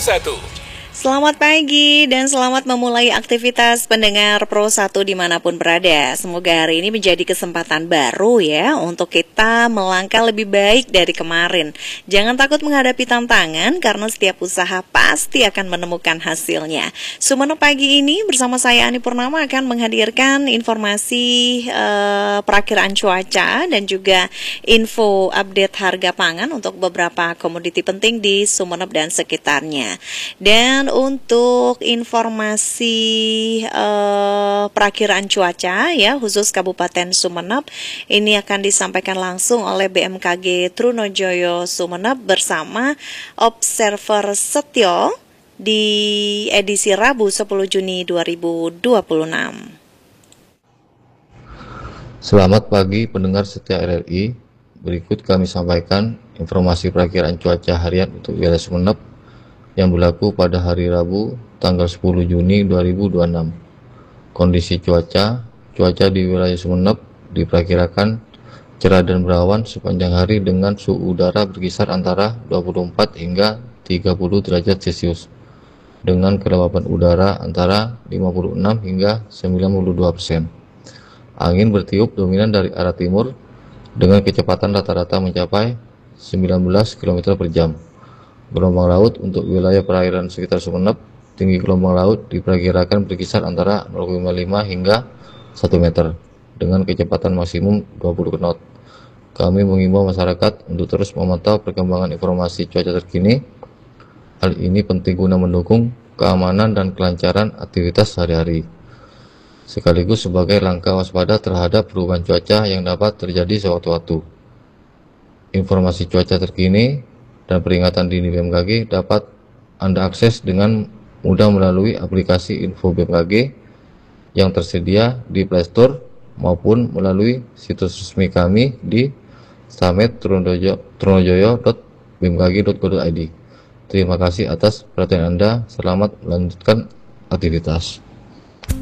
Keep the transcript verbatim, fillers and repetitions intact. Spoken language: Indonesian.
satu. Selamat pagi dan selamat memulai aktivitas pendengar Pro satu dimanapun berada. Semoga hari ini menjadi kesempatan baru ya untuk kita melangkah lebih baik dari kemarin. Jangan takut menghadapi tantangan karena setiap usaha pasti akan menemukan hasilnya. Sumenep pagi ini bersama saya Ani Purnama akan menghadirkan informasi eh, perakiraan cuaca dan juga info update harga pangan untuk beberapa komoditi penting di Sumenep dan sekitarnya. Dan untuk informasi eh, perakiraan cuaca ya khusus Kabupaten Sumenep ini akan disampaikan langsung oleh B M K G Trunojoyo Sumenep bersama Observer Setio di edisi Rabu sepuluh Juni dua ribu dua puluh enam. Selamat pagi pendengar setia R R I. Berikut kami sampaikan informasi perakiraan cuaca harian untuk wilayah Sumenep yang berlaku pada hari Rabu tanggal sepuluh Juni dua ribu dua puluh enam. Kondisi cuaca, cuaca di wilayah Sumenep diperkirakan cerah dan berawan sepanjang hari dengan suhu udara berkisar antara dua puluh empat hingga tiga puluh derajat Celcius dengan kelembapan udara antara lima puluh enam hingga sembilan puluh dua persen. Angin bertiup dominan dari arah timur dengan kecepatan rata-rata mencapai sembilan belas kilometer per jam. Gelombang laut untuk wilayah perairan sekitar Sumenep, tinggi gelombang laut diperkirakan berkisar antara nol koma lima hingga satu meter dengan kecepatan maksimum dua puluh knot. Kami mengimbau masyarakat untuk terus memantau perkembangan informasi cuaca terkini. Hal ini penting guna mendukung keamanan dan kelancaran aktivitas sehari-hari, sekaligus sebagai langkah waspada terhadap perubahan cuaca yang dapat terjadi sewaktu-waktu. Informasi cuaca terkini dan peringatan dini B M K G dapat Anda akses dengan mudah melalui aplikasi Info B M K G yang tersedia di Play Store maupun melalui situs resmi kami di samet trunojoyo dot b m k g dot co dot i d. Terima kasih atas perhatian Anda. Selamat melanjutkan aktivitas.